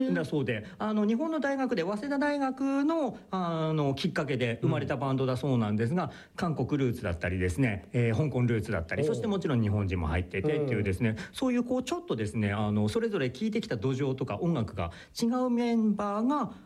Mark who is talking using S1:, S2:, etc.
S1: だそうで、日本の大学で早稲田大学の、きっかけで生まれたバンドだそうなんですが、韓国ルーツだったりですね、香港ルーツだったり、そしてもちろん日本人も入っててっていうですね、そういうこうちょっとですね、それぞれ聴いてきた土壌とか音楽が違うメンバーが